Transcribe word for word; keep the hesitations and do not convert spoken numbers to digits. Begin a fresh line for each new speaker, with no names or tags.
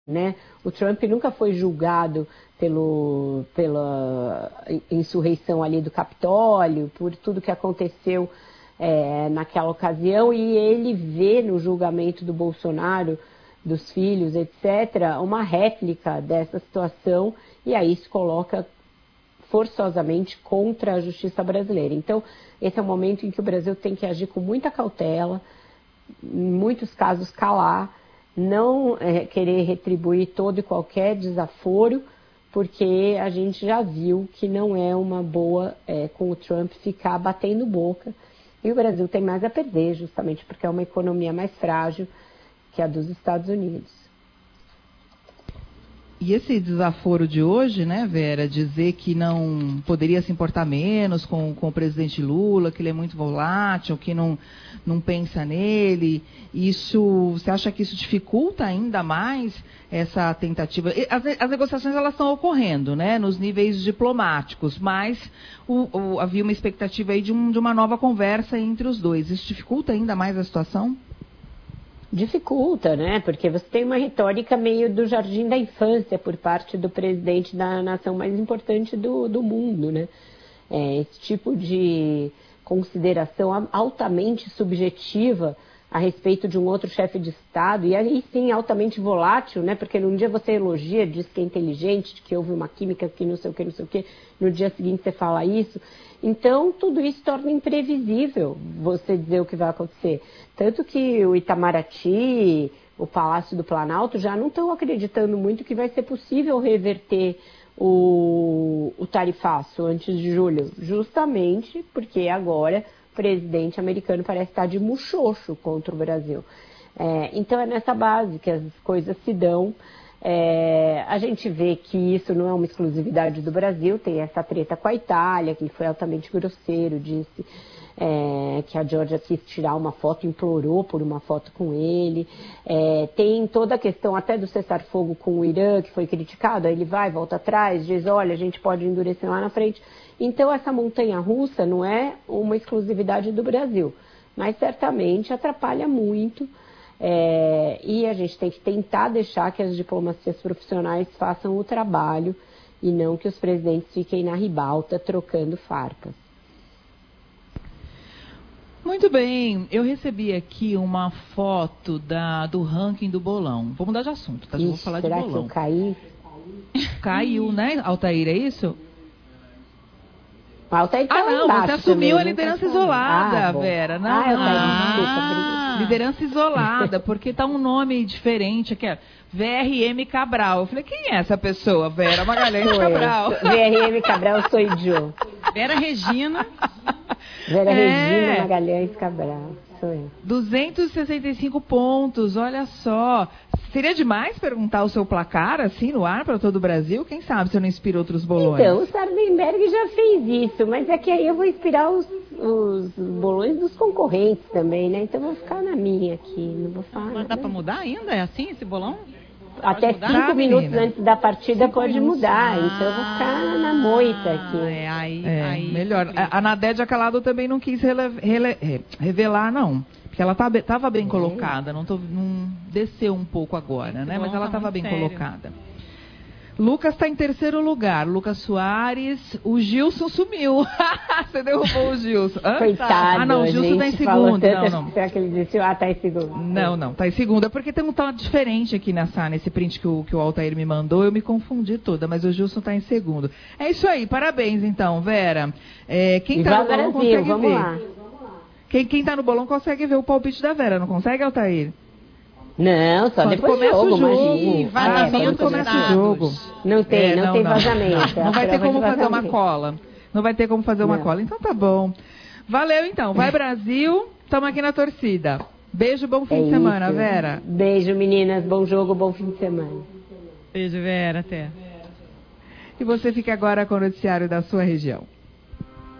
né? O Trump nunca foi julgado pelo, pela insurreição ali do Capitólio, por tudo que aconteceu é, naquela ocasião, e ele vê no julgamento do Bolsonaro, dos filhos, etcétera, uma réplica dessa situação, e aí se coloca forçosamente contra a justiça brasileira. Então, esse é um momento em que o Brasil tem que agir com muita cautela, em muitos casos calar, não é, querer retribuir todo e qualquer desaforo, porque a gente já viu que não é uma boa é, com o Trump ficar batendo boca, e o Brasil tem mais a perder, justamente porque é uma economia mais frágil que a dos Estados Unidos.
E esse desaforo de hoje, né, Vera, dizer que não poderia se importar menos com, com o presidente Lula, que ele é muito volátil, que não, não pensa nele, isso, você acha que isso dificulta ainda mais essa tentativa? As, as negociações, elas estão ocorrendo, né, nos níveis diplomáticos, mas o, o, havia uma expectativa aí de, um, de uma nova conversa entre os dois. Isso dificulta ainda mais a situação?
Dificulta, né? Porque você tem uma retórica meio do jardim da infância por parte do presidente da nação mais importante do, do mundo, né? É, esse tipo de consideração altamente subjetiva a respeito de um outro chefe de Estado, e aí sim altamente volátil, né? Porque num dia você elogia, diz que é inteligente, que houve uma química que não sei o que, não sei o que, no dia seguinte você fala isso. Então, tudo isso torna imprevisível você dizer o que vai acontecer. Tanto que o Itamaraty, o Palácio do Planalto, já não estão acreditando muito que vai ser possível reverter o, o tarifaço antes de julho, justamente porque agora o presidente americano parece estar de muxoxo contra o Brasil. É, então, é nessa base que as coisas se dão. É, a gente vê que isso não é uma exclusividade do Brasil, tem essa treta com a Itália, que ele foi altamente grosseiro, disse é, que a Georgia quis tirar uma foto, implorou por uma foto com ele. É, tem toda a questão até do cessar-fogo com o Irã, que foi criticado, aí ele vai, volta atrás, diz, olha, a gente pode endurecer lá na frente. Então, essa montanha-russa não é uma exclusividade do Brasil, mas certamente atrapalha muito. É, e a gente tem que tentar deixar que as diplomacias profissionais façam o trabalho e não que os presidentes fiquem na ribalta trocando farpas.
Muito bem, eu recebi aqui uma foto da, do ranking do bolão. Vou mudar de assunto, tá?
Ixi,
vou falar de
será
bolão.
Será que eu caí?
Caiu, né, Altair, é isso?
Altair tá
ah, não,
embaixo
você assumiu
também,
a liderança
tá
isolada,
ah,
Vera. Não,
ah, eu
não.
caí,
Ah,
desculpa.
Liderança isolada, porque tá um nome diferente aqui, ó. V R M Cabral. Eu falei, quem é essa pessoa, Vera Magalhães
sou
Cabral?
Eu. V R M Cabral sou eu.
Vera Regina.
Vera
é.
Regina Magalhães Cabral. Sou eu.
duzentos e sessenta e cinco pontos, olha só. Seria demais perguntar o seu placar, assim, no ar, para todo o Brasil? Quem sabe se eu não inspiro outros bolões?
Então, o Sardenberg já fez isso, mas é que aí eu vou inspirar os, os bolões dos concorrentes também, né? Então, eu vou ficar na minha aqui, não vou falar.
Mas dá para mudar ainda? É assim esse bolão?
Até
mudar?
cinco
Tá,
minutos
menina.
antes da partida
Cinco
pode
minutos.
mudar, então eu vou ficar na moita aqui.
É, aí,
É,
aí
melhor.
complica.
A, a Nadédia Calado também não quis rele, rele, re- revelar, não. Porque ela estava bem
É.
colocada, não, tô, não desceu um pouco agora,
Esse
né? Mas
bolão
ela
tá
estava
muito
bem
sério.
colocada. Lucas está em terceiro lugar. Lucas Soares. O Gilson sumiu. Você derrubou o Gilson. Hã?
Coitado,
Ah, não, o
a
Gilson está em
gente falou
segundo. Não,
tanto,
não.
será que ele disse, ah, tá em segundo?
Não, não, tá em segunda, porque tem um tal diferente aqui nessa, nesse print que o, que o Altair me mandou, eu me confundi toda, mas o Gilson tá em segundo. É isso aí, parabéns então, Vera. É, quem
E
tá no
vai
bolão
Brasil,
consegue
vamos
ver.
lá.
Quem, quem tá no bolão consegue ver o palpite da Vera, não consegue, Altair?
Não, só
Quando
depois do
começa
jogo,
o jogo,
imagina.
vazamento
É,
quando
dos
começa o
dados.
jogo.
Não tem,
É,
não, tem vazamento.
Não, não vai ter
prova
como
de
fazer uma
vazamento.
cola. Não vai ter como fazer uma
Não.
cola, então tá bom. Valeu então, vai Brasil, tamo aqui na torcida. Beijo, bom fim
É
de semana,
isso.
Vera.
Beijo, meninas, bom jogo, bom fim de semana.
Beijo, Vera, até.
E você fica agora com o noticiário da sua região.